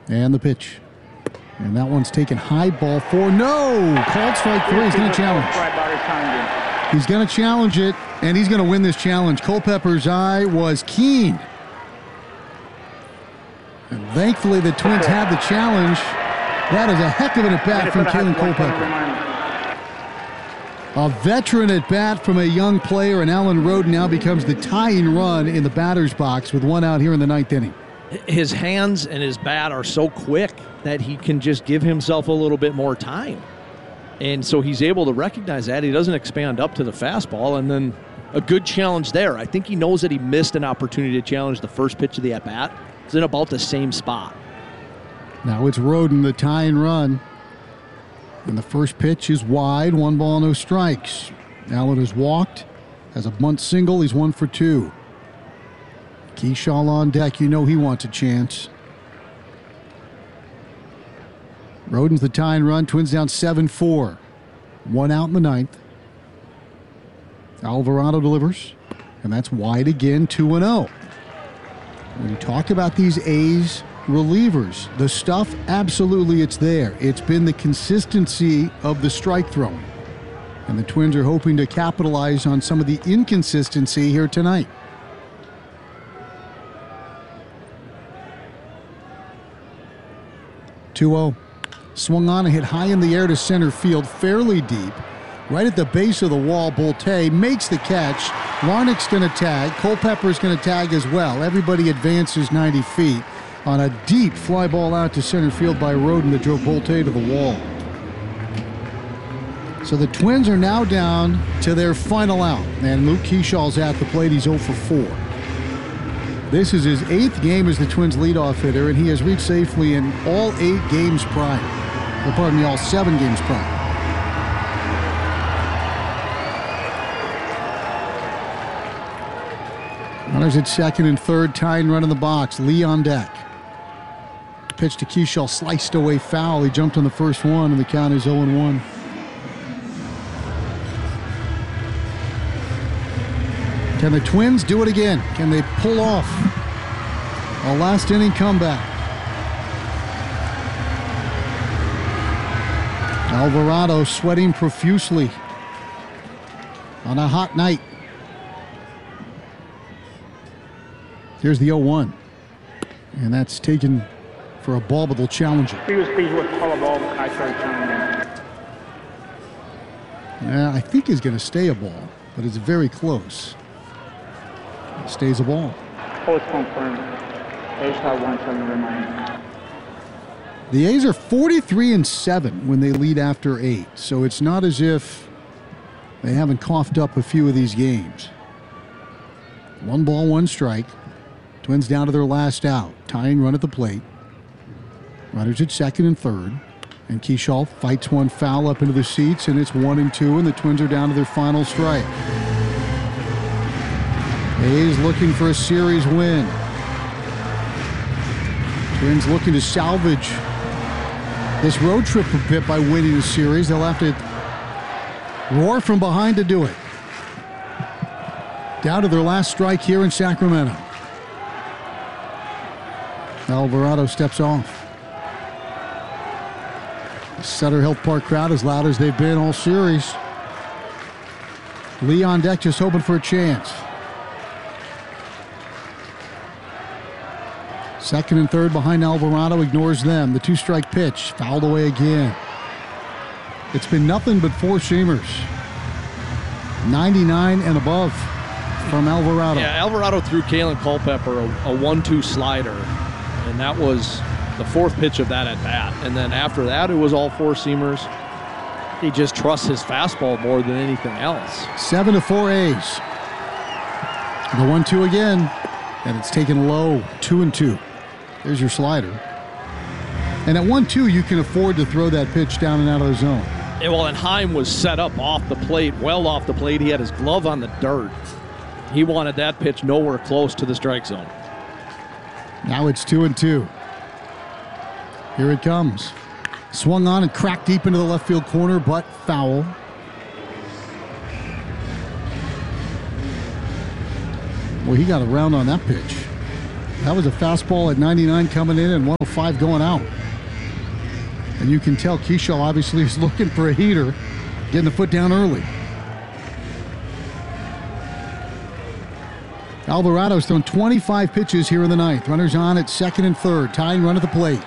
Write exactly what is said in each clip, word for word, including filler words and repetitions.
And the pitch. And that one's taken high, ball four. No! Called strike three. He's going to challenge. He's going to challenge it, and he's going to win this challenge. Culpepper's eye was keen. And thankfully, the Twins had the challenge. That is a heck of an at-bat from Kalen Culpepper. A veteran at-bat from a young player, and Alan Roden now becomes the tying run in the batter's box with one out here in the ninth inning. His hands and his bat are so quick that he can just give himself a little bit more time. And so he's able to recognize that. He doesn't expand up to the fastball, and then a good challenge there. I think he knows that he missed an opportunity to challenge the first pitch of the at-bat. It's in about the same spot. Now it's Roden, the tying run. And the first pitch is wide, one ball, no strikes. Allen has walked, has a bunt single, he's one for two. Keyshaw on deck, you know he wants a chance. Roden's the tying run, Twins down seven four. One out in the ninth. Alvarado delivers, and that's wide again, two and oh. When you talk about these A's relievers, the stuff, absolutely it's there. It's been the consistency of the strike throwing. And the Twins are hoping to capitalize on some of the inconsistency here tonight. two oh. Swung on and hit high in the air to center field, fairly deep. Right at the base of the wall, Bolte makes the catch. Larnach's going to tag. Culpepper's going to tag as well. Everybody advances ninety feet on a deep fly ball out to center field by Roden that drove Bolte to the wall. So the Twins are now down to their final out. And Luke Keyshaw's at the plate. He's oh for four. This is his eighth game as the Twins leadoff hitter, and he has reached safely in all eight games prior. Or pardon me, all seven games prior. Runners at second and third, tying run in the box. Lee on deck. Pitch to Keyshaw, sliced away foul. He jumped on the first one, and the count is oh and one. Can the Twins do it again? Can they pull off a last inning comeback? Alvarado sweating profusely on a hot night. Here's the oh one. And that's taken for a ball, but they'll challenge it. Yeah, I think he's going to stay a ball, but it's very close. It stays a ball. Post confirmed. A's have one seven remaining. The A's are forty-three and seven when they lead after eight, so it's not as if they haven't coughed up a few of these games. One ball, one strike. Twins down to their last out. Tying run at the plate. Runners at second and third. And Keyshaw fights one foul up into the seats, and it's one and two, and the Twins are down to their final strike. A's looking for a series win. Twins looking to salvage this road trip a bit by winning the series. They'll have to roar from behind to do it. Down to their last strike here in Sacramento. Alvarado steps off. The Sutter Health Park crowd as loud as they've been all series. Lee on deck just hoping for a chance. Second and third behind Alvarado, ignores them. The two-strike pitch, fouled away again. It's been nothing but four-seamers. ninety-nine and above from Alvarado. Yeah, Alvarado threw Kalen Culpepper a, a one two slider, and that was the fourth pitch of that at-bat. And then after that, it was all four-seamers. He just trusts his fastball more than anything else. Seven to four A's. The one two again, and it's taken low, two and two. There's your slider. And at one two, you can afford to throw that pitch down and out of the zone. Yeah, well, and Heim was set up off the plate, well off the plate. He had his glove on the dirt. He wanted that pitch nowhere close to the strike zone. Now it's two and two. Here it comes. Swung on and cracked deep into the left field corner, but foul. Well, he got around on that pitch. That was a fastball at ninety-nine coming in and one oh five going out. And you can tell Keschall obviously is looking for a heater, getting the foot down early. Alvarado's thrown twenty-five pitches here in the ninth. Runners on at second and third. Tying run at the plate.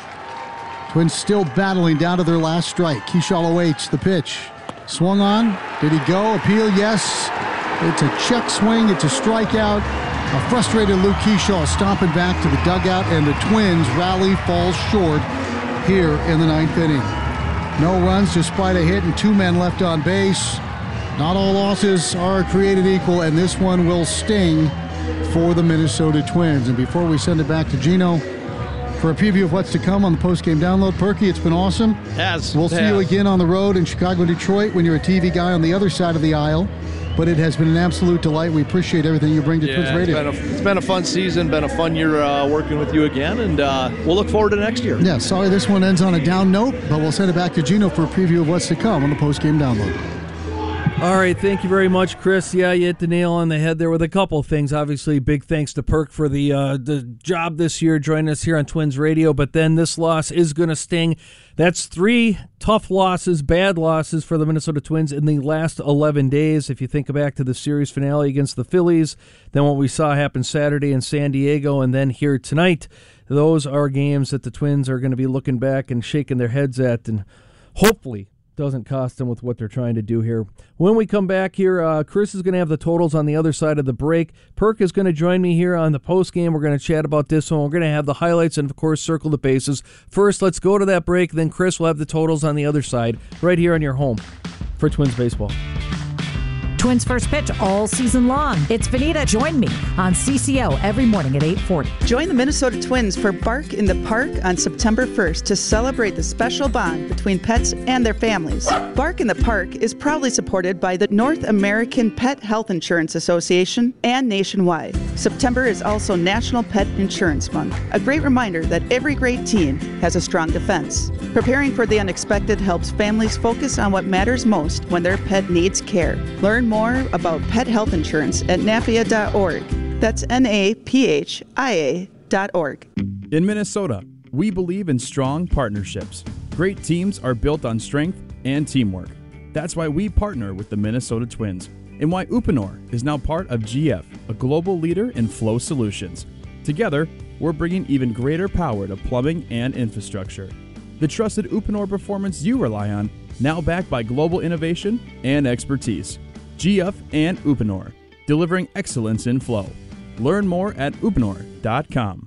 Twins still battling down to their last strike. Keschall awaits the pitch. Swung on. Did he go? Appeal, yes. It's a check swing. It's a strikeout. A frustrated Luke Keschall stomping back to the dugout, and the Twins rally falls short here in the ninth inning. No runs despite a hit and two men left on base. Not all losses are created equal, and this one will sting for the Minnesota Twins. And before we send it back to Gino for a preview of what's to come on the post-game download, Perky, it's been awesome. Has. We'll see has. you again on the road in Chicago and Detroit when you're a T V guy on the other side of the aisle. But it has been an absolute delight. We appreciate everything you bring to yeah, Twins Radio. It's been, a, it's been a fun season, been a fun year uh, working with you again, and uh, we'll look forward to next year. Yeah, sorry this one ends on a down note, but we'll send it back to Gino for a preview of what's to come on the post-game download. All right, thank you very much, Chris. Yeah, you hit the nail on the head there with a couple of things. Obviously, big thanks to Perk for the uh, the job this year, joining us here on Twins Radio. But then this loss is going to sting. That's three tough losses, bad losses for the Minnesota Twins in the last eleven days. If you think back to the series finale against the Phillies, then what we saw happen Saturday in San Diego, and then here tonight, those are games that the Twins are going to be looking back and shaking their heads at, and hopefully doesn't cost them with what they're trying to do here. When we come back here, uh, Chris is going to have the totals on the other side of the break. Perk is going to join me here on the postgame. We're going to chat about this one. We're going to have the highlights and, of course, circle the bases. First, let's go to that break. Then Chris will have the totals on the other side right here on your home for Twins Baseball. Twins first pitch all season long. It's Vanita. Join me on C C O every morning at eight forty. Join the Minnesota Twins for Bark in the Park on September first to celebrate the special bond between pets and their families. Bark in the Park is proudly supported by the North American Pet Health Insurance Association and nationwide. September is also National Pet Insurance Month, a great reminder that every great team has a strong defense. Preparing for the unexpected helps families focus on what matters most when their pet needs care. Learn more about pet health insurance at napia dot org. That's N A P H I A dot org. In Minnesota, we believe in strong partnerships. Great teams are built on strength and teamwork. That's why we partner with the Minnesota Twins, and why Uponor is now part of G F, a global leader in flow solutions. Together, we're bringing even greater power to plumbing and infrastructure. The trusted Uponor performance you rely on, now backed by global innovation and expertise. G F and Uponor, delivering excellence in flow. Learn more at uponor dot com.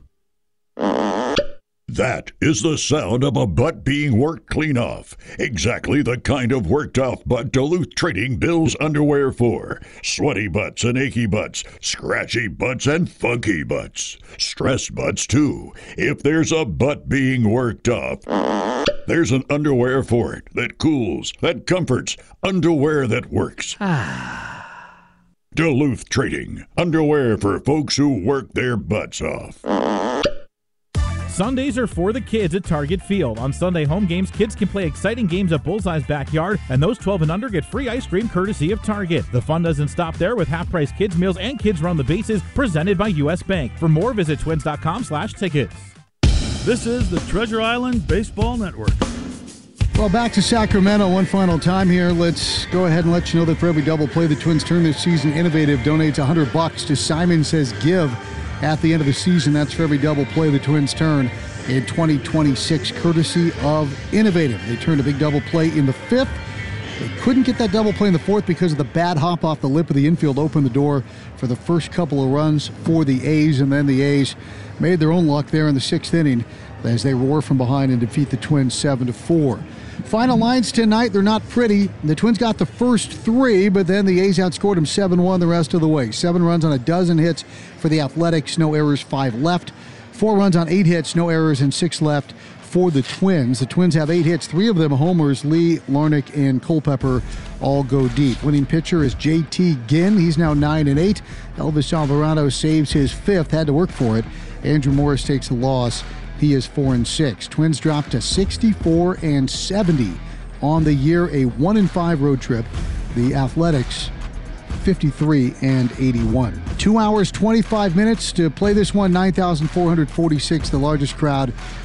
That is the sound of a butt being worked clean off. Exactly the kind of worked off butt Duluth Trading builds underwear for. Sweaty butts and achy butts, scratchy butts and funky butts. Stressed butts too. If there's a butt being worked off, there's an underwear for it that cools, that comforts, underwear that works. Duluth Trading, underwear for folks who work their butts off. Sundays are for the kids at Target Field. On Sunday home games, kids can play exciting games at Bullseye's backyard, and those twelve and under get free ice cream courtesy of Target. The fun doesn't stop there with half-price kids meals and Kids Run the Bases presented by U S Bank. For more, visit twins dot com slash tickets. This is the Treasure Island Baseball Network. Well, back to Sacramento one final time here. Let's go ahead and let you know that for every double play the Twins turn this season, Innovative donates one hundred bucks to Simon Says Give at the end of the season. That's for every double play the Twins turn in twenty twenty-six, courtesy of Innovative. They turned a big double play in the fifth. They couldn't get that double play in the fourth because of the bad hop off the lip of the infield, opened the door for the first couple of runs for the A's, and then the A's made their own luck there in the sixth inning as they roar from behind and defeat the Twins seven to four. Final lines tonight, they're not pretty. The Twins got the first three, but then the A's outscored them seven one the rest of the way. Seven runs on a dozen hits for the Athletics, no errors, five left. Four runs on eight hits, no errors, and six left for the Twins. The Twins have eight hits, three of them homers. Lee, Larnach, and Culpepper all go deep. Winning pitcher is J T Ginn. He's now nine and eight. Elvis Alvarado saves his fifth, had to work for it. Andrew Morris takes the loss. He is four and six. Twins dropped to sixty-four and seventy on the year, a one and five road trip. The Athletics fifty-three and eighty-one. Two hours, twenty-five minutes to play this one. nine thousand four hundred forty-six, the largest crowd